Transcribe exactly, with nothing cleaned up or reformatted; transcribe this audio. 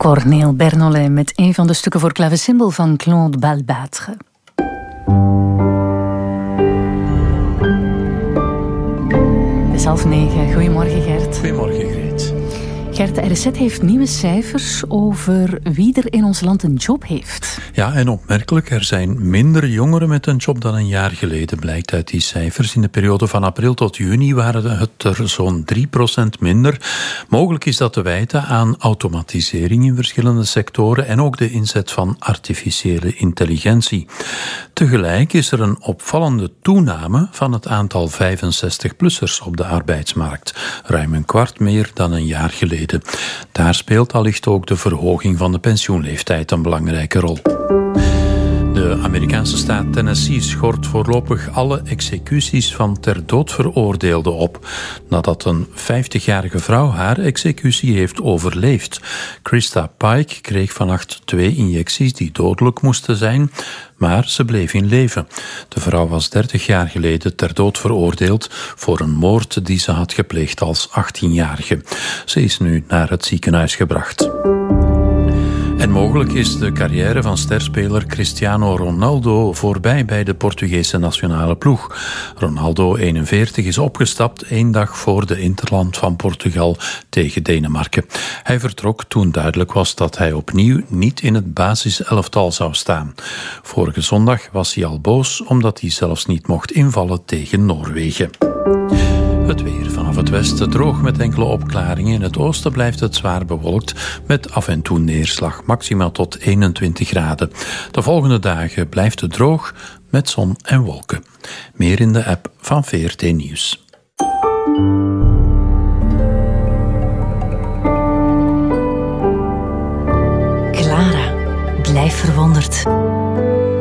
Cornél Bernollet met een van de stukken voor clavecimbal van Claude Balbâtre. Het is half negen. Goedemorgen, Gert. Goedemorgen, Greet. Gert, de R Z heeft nieuwe cijfers over wie er in ons land een job heeft. Ja, en opmerkelijk, er zijn minder jongeren met een job dan een jaar geleden, blijkt uit die cijfers. In de periode van april tot juni waren het er zo'n drie procent minder. Mogelijk is dat te wijten aan automatisering in verschillende sectoren en ook de inzet van artificiële intelligentie. Tegelijk is er een opvallende toename van het aantal vijfenzestig-plussers op de arbeidsmarkt. Ruim een kwart meer dan een jaar geleden. Daar speelt allicht ook de verhoging van de pensioenleeftijd een belangrijke rol. De Amerikaanse staat Tennessee schort voorlopig alle executies van ter dood veroordeelden op, nadat een vijftigjarige vrouw haar executie heeft overleefd. Krista Pike kreeg vannacht twee injecties die dodelijk moesten zijn, maar ze bleef in leven. De vrouw was dertig jaar geleden ter dood veroordeeld voor een moord die ze had gepleegd als achttienjarige. Ze is nu naar het ziekenhuis gebracht. En mogelijk is de carrière van sterspeler Cristiano Ronaldo voorbij bij de Portugese nationale ploeg. Ronaldo, eenenveertig, is opgestapt één dag voor de interland van Portugal tegen Denemarken. Hij vertrok toen duidelijk was dat hij opnieuw niet in het basiselftal zou staan. Vorige zondag was hij al boos omdat hij zelfs niet mocht invallen tegen Noorwegen. Het weer vanaf het westen droog met enkele opklaringen. In het oosten blijft het zwaar bewolkt met af en toe neerslag, maximaal tot eenentwintig graden. De volgende dagen blijft het droog met zon en wolken. Meer in de app van V R T Nieuws. Clara, blijf verwonderd.